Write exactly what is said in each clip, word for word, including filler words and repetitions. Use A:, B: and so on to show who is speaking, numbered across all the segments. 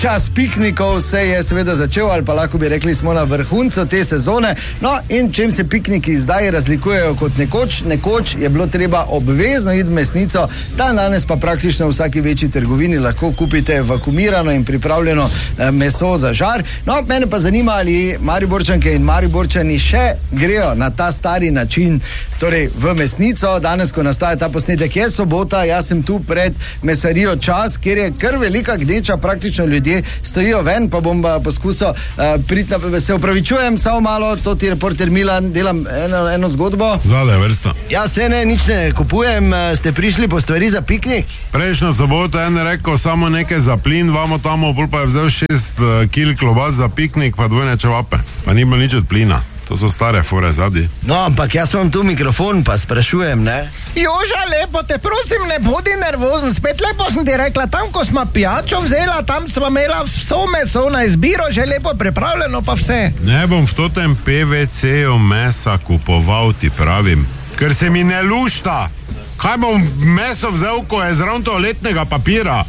A: Čas piknikov se je seveda začel, ali pa lahko bi rekli, smo na vrhuncu te sezone. No, in čem se pikniki zdaj razlikujejo kot nekoč? Nekoč je bilo treba obvezno iti v mesnico, dan danes pa praktično v vsaki večji trgovini lahko kupite vakuumirano in pripravljeno eh, meso za žar. No, mene pa zanima, ali Mariborčanke in Mariborčani še grejo na ta stari način, torej v mesnico. Danes, ko nastaja ta posnetek, je sobota, jaz sem tu pred mesarijo Čas, kjer je kar velika gneča, praktično ljudje stojijo ven, pa bom poskusil uh, priti na... Se upravičujem, samo malo, to ti reporter Milan, delam eno, eno zgodbo.
B: Zadaj vrsta.
A: Ja, se ne, nič ne kupujem, ste prišli po stvari za piknik?
B: Prejšnjo soboto en rekel samo nekaj za plin, vamo tamo, pol pa je vzel šest uh, kil klobas za piknik, pa dvojne čevape. Pa ni bilo nič od plina. To so stare fore zadnji.
A: No, ampak jaz imam tu mikrofon, pa sprašujem, ne?
C: Joža, lepo te prosim, ne bodi nervozen, spet lepo sem ti rekla, tam, ko smo pijačo vzela, tam smo imela vso meso na izbiro, že lepo pripravljeno, pa vse.
B: Ne bom v totem P V C-ju mesa kupoval, ti pravim, ker se mi ne lušta. Kaj bom meso vzel, ko je zraven toaletnega papira?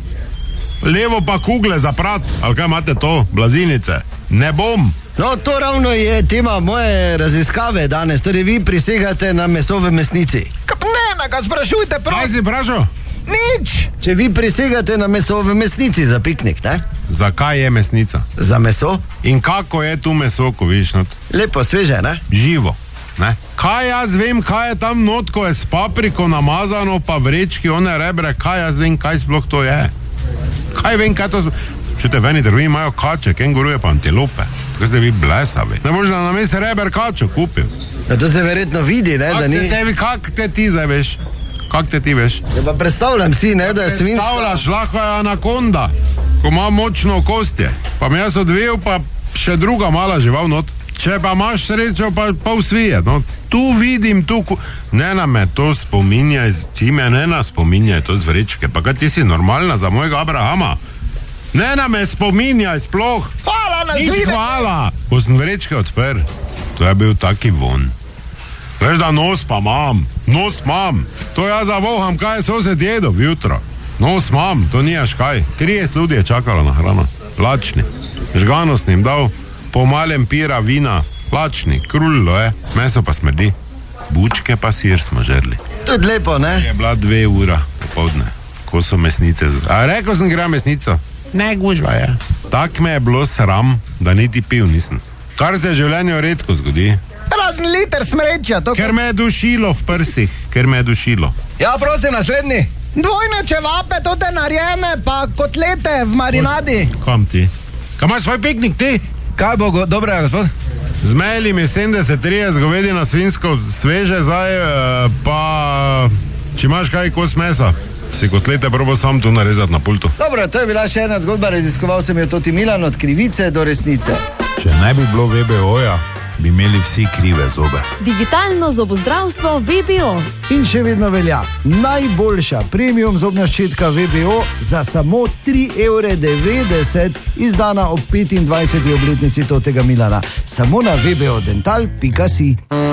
B: Levo pa kugle za prat, ali kaj imate to, blazinice? Ne bom.
A: No, to ravno je tema moje raziskave danes, torej vi prisegate na meso v mesnici.
C: Kap ne, na ga sprašujte prav.
B: Kaj si vprašal?
C: Nič.
A: Če vi prisegate na meso v mesnici za piknik, ne?
B: Zakaj je mesnica?
A: Za meso?
B: In kako je tu meso, ko vidiš not?
A: Lepo, sveže, ne?
B: Živo, ne? Kaj jaz vem, kaj je tam not, ko je s papriko namazano, pa vrečki, one rebre, kaj jaz vem, kaj sploh to je? Kaj vem, kaj to... Čute, veni drvi imajo kače, kenguruje pa antilope. Tako ste vi blesavi. Ne možda na mesi reber kačo kupil.
A: Ja, to se verjetno vidi, ne?
B: Kak
A: Da
B: se
A: ni...
B: tebi, kak te ti zdaj veš? Kak te ti veš?
A: Ja, pa predstavljam si, ne, da je svinjska...
B: Predstavljaš, lahko je anakonda, ko ima močno kostje. Pa mi jaz odvijel, pa še druga mala žival not. Če pa imaš srečo, pa pol svije not. Tu vidim, tu... Ku... Ne na me to spominjaj, ti me ne na spominjaj to z vrečke. Pa kaj ti si normalna za mojega Abrahama? Ne na me spominjaj sploh.
C: Hvala na
B: Nič
C: zvidek.
B: hvala. Ko sem vrečke odprl, to je bil taki von. Veš, da nos pa imam, nos imam. To jaz zavoham, kaj je sosed jedel vjutro. Nos imam, to nijaš kaj. trideset ljudi je čakalo na hrano. Lačni. Žgano sem jim dal, po malem pira vina. Lačni, krullo je. Meso pa smrdi. Bučke pa sir smo žerli.
A: To je lepo, ne?
B: Je bila dve ura popoldne, ko so mesnice. A rekel sem, gre mesnico. Ne, gužva je. Tak me je bilo sram, da niti pil nisem. Kar se v življenju redko zgodi.
C: Razen liter smrečja, to...
B: Ker me je dušilo v prsih, ker me je dušilo.
C: Ja, prosim, naslednji. Dvojne čevape, to te narejene, pa kotlete v marinadi.
B: Kam ti? Kam imaš svoj piknik ti?
C: Kaj bo go... dobrega, gospod?
B: Zmejli mi sedemdeset trideset govedina svinjsko sveže, zdaj pa... Če imaš kaj kos mesa, si kotlete probo sam tu narezati na pultu.
A: Dobro, to je bila še ena zgodba, raziskoval sem jo Toti Milan, od krivice do resnice.
B: Če ne bi bilo V B O-ja, bi imeli vsi krive zobe.
D: Digitalno zobozdravstvo V B O.
A: In še vedno velja najboljša premium zobna ščetka V B O za samo tri evre devetdeset, izdana ob petindvajseti obletnici Totega Milana. Samo na v b o dental pika si.